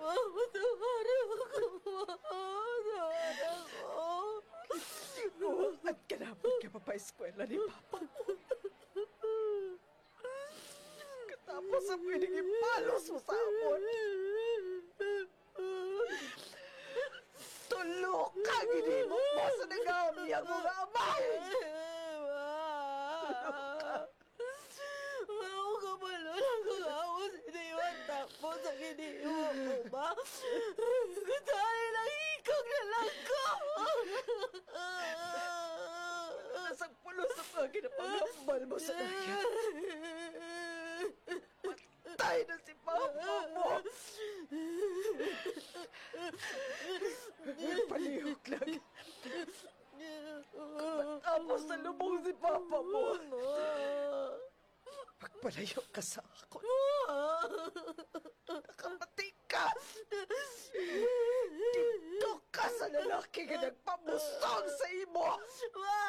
Matawarin ako, matawarin ako. At kailangan ka pa pa-eskwela ni Papa mo. Katapos ang pwedeng ipalos mo sa amon. Tulok ka, ginimok mo sa nag-aamiyang mga amay! Ako kabalo lang kung ako siniwan tapos ang iniwan mo ba? Kutari lang ikog na lang ko! Nasang pulo sa mga ginapangambal mo sa kanya. Patay na si Papa mo! Palihok lang. Tapos na lubong si Papa mo. Magpalayo ka sa ako. Nakapatay ka. Dito ka sa lalaki ka nagpamustong sa imo.